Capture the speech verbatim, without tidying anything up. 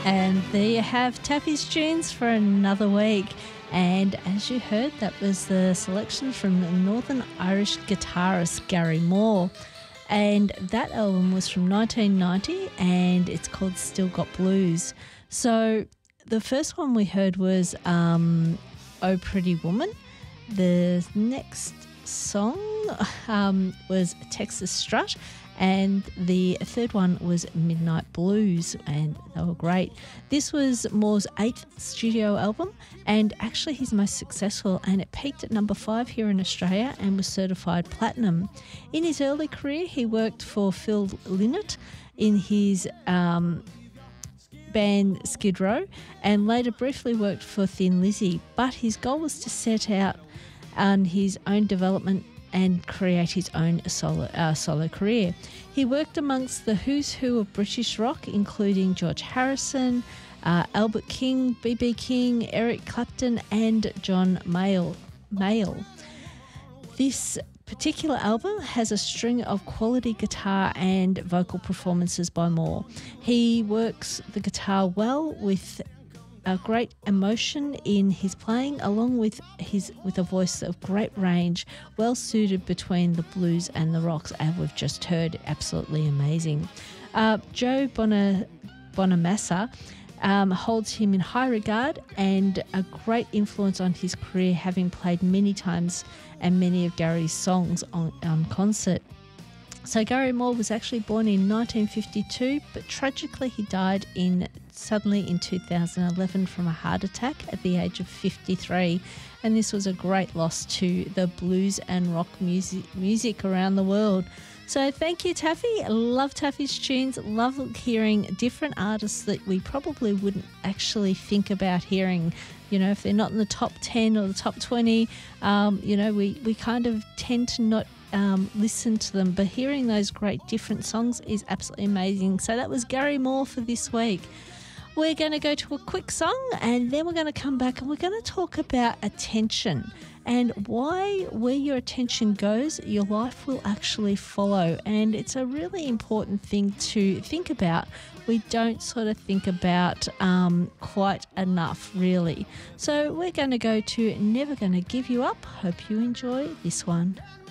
And there you have Taffy's Tunes for another week. And as you heard, that was the selection from the Northern Irish guitarist Gary Moore. And that album was from nineteen ninety and it's called Still Got Blues. So the first one we heard was um, Oh Pretty Woman. The next song um, was Texas Strut. And the third one was Midnight Blues, and they were great. This was Moore's eighth studio album and actually his most successful, and it peaked at number five here in Australia and was certified platinum. In his early career, he worked for Phil Lynott in his um, band Skid Row and later briefly worked for Thin Lizzy, but his goal was to set out on his own development and create his own solo, uh, solo career. He worked amongst the who's who of British rock, including George Harrison, uh, Albert King, B B King, Eric Clapton and John Mayall. Mayall. This particular album has a string of quality guitar and vocal performances by Moore. He works the guitar well with a great emotion in his playing, along with his with a voice of great range, well suited between the blues and the rocks, as we've just heard. Absolutely amazing. Uh, Joe Bona, Bonamassa um, holds him in high regard and a great influence on his career, having played many times and many of Gary's songs on, on concert. So Gary Moore was actually born in nineteen fifty-two, but tragically he died in suddenly in two thousand eleven from a heart attack at the age of fifty-three, and this was a great loss to the blues and rock music music around the world. So thank you, Taffy. I love Taffy's tunes. Love hearing different artists that we probably wouldn't actually think about hearing. You know, if they're not in the top ten or the top twenty, um, you know, we, we kind of tend to not um, listen to them. But hearing those great different songs is absolutely amazing. So that was Gary Moore for this week. We're going to go to a quick song and then we're going to come back and we're going to talk about attention and why where your attention goes, your life will actually follow. And it's a really important thing to think about. We don't sort of think about um, quite enough, really. So we're going to go to Never Gonna Give You Up. Hope you enjoy this one.